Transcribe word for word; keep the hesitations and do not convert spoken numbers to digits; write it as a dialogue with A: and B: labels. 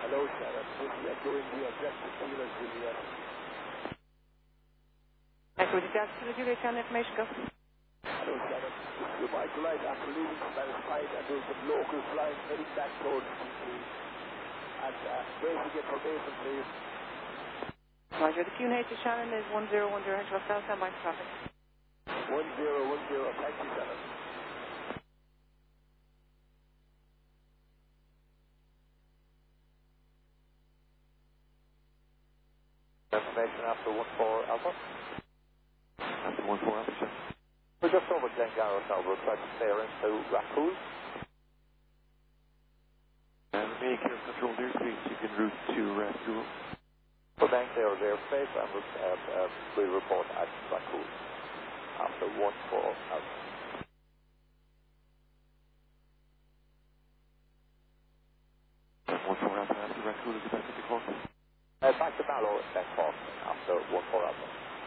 A: Hello, Sharon. India, doing the objective dealers, Juliet.
B: Echo Delta to the Juliet Channel information, go.
A: Hello, Sharon. You might like after leaving from Palestine and there's some local flying heading back towards T P. And uh, waiting to get information, please.
B: Roger, the Q N H to Shannon is one zero one zero, Henschel, South, stand by for traffic.
A: one zero one zero, thank you, Sharon. Information after one four Alpha.
C: After one four Alpha, sir.
A: We're just over Glengarrow now, we're trying to clear into Racool.
C: And vehicle control airspace, you can route to Racool.
A: We're then clear of airspace and we'll, uh, uh, we'll report at Racool after one four Alpha.
C: one four Alpha after Racool is about to call.
A: Uh, back to Mallow and then Cork after one four Alpha.